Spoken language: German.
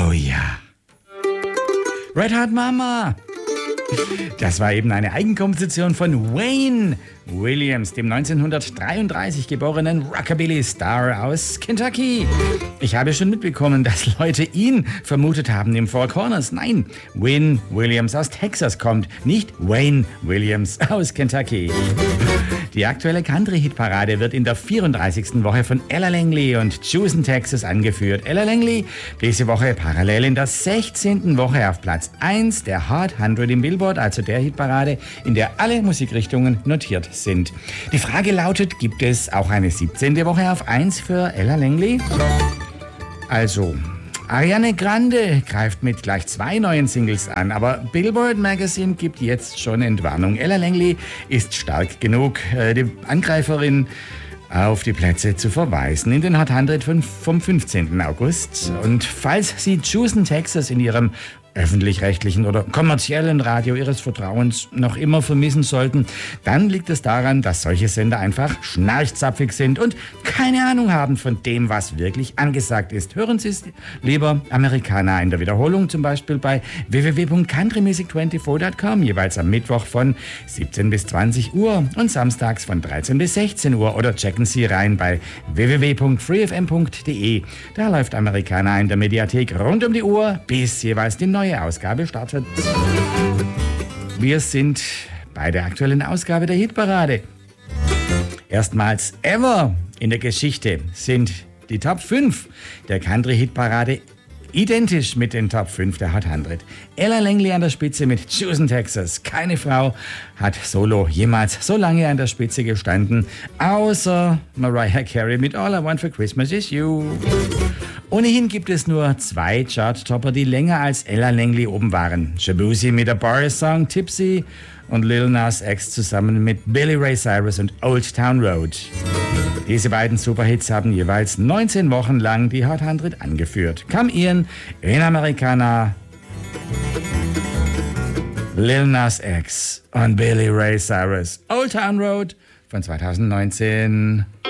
Oh ja. Red Hot Mama. Das war eben eine Eigenkomposition von Wayne Williams, dem 1933 geborenen Rockabilly-Star aus Kentucky. Ich habe schon mitbekommen, dass Leute ihn vermutet haben im Four Corners. Nein, Wayne Williams aus Texas kommt, nicht Wayne Williams aus Kentucky. Die aktuelle Country-Hitparade wird in der 34. Woche von Ella Langley und Houston, Texas angeführt. Ella Langley diese Woche parallel in der 16. Woche auf Platz 1 der Hot 100 im Billboard, also der Hitparade, in der alle Musikrichtungen notiert sind. Die Frage lautet, gibt es auch eine 17. Woche auf 1 für Ella Langley? Also, Ariana Grande greift mit gleich 2 neuen Singles an, aber Billboard Magazine gibt jetzt schon Entwarnung. Ella Langley ist stark genug, die Angreiferin auf die Plätze zu verweisen in den Hot 100 vom 15. August. Und falls Sie Houston, Texas in Ihrem öffentlich-rechtlichen oder kommerziellen Radio Ihres Vertrauens noch immer vermissen sollten, dann liegt es daran, dass solche Sender einfach schnarchzapfig sind und keine Ahnung haben von dem, was wirklich angesagt ist. Hören Sie es lieber Americana in der Wiederholung, zum Beispiel bei www.countrymusic24.com, jeweils am Mittwoch von 17 bis 20 Uhr und samstags von 13 bis 16 Uhr, oder checken Sie rein bei www.freefm.de. Da läuft Americana in der Mediathek rund um die Uhr, bis jeweils die neue Ausgabe startet. Wir sind bei der aktuellen Ausgabe der Hitparade. Erstmals ever in der Geschichte sind die Top 5 der Country-Hitparade identisch mit den Top 5 der Hot 100. Ella Langley an der Spitze mit Houston, Texas. Keine Frau hat solo jemals so lange an der Spitze gestanden, außer Mariah Carey mit All I Want for Christmas Is You. Ohnehin gibt es nur 2 Chart-Topper, die länger als Ella Langley oben waren. Shabuzi mit der Boris-Song Tipsy und Lil Nas X zusammen mit Billy Ray Cyrus und Old Town Road. Diese beiden Superhits haben jeweils 19 Wochen lang die Hot 100 angeführt. Come Ian in Americana, Lil Nas X und Billy Ray Cyrus, Old Town Road von 2019.